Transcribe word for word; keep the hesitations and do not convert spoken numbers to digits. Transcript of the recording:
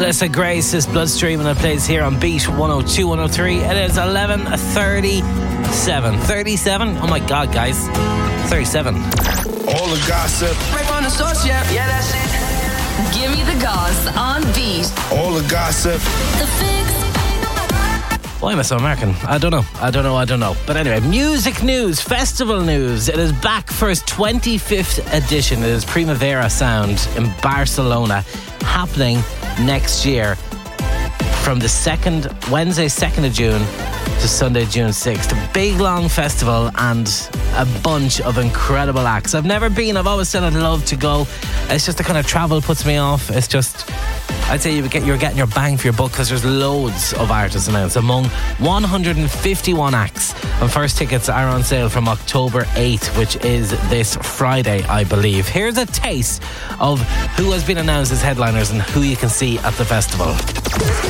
Melissa Grace's Bloodstream, and it plays here on Beat one oh two, one oh three. It is eleven thirty-seven. thirty-seven? Oh my God, guys. thirty-seven. All the gossip. Right on the source, yeah. Yeah, that's it. Give me the goss on Beat. All the gossip. The Fix. Why am I so American? I don't know. I don't know. I don't know. But anyway, music news, festival news. It is back for its twenty-fifth edition. It is Primavera Sound in Barcelona, happening next year from the second Wednesday, second of June to Sunday, June sixth. A big long festival and a bunch of incredible acts. I've never been. I've always said I'd love to go. It's just the kind of travel puts me off. It's just, I'd say you get, you're getting your bang for your buck because there's loads of artists announced, among one hundred fifty-one acts. And first tickets are on sale from October eighth, which is this Friday, I believe. Here's a taste of who has been announced as headliners and who you can see at the festival.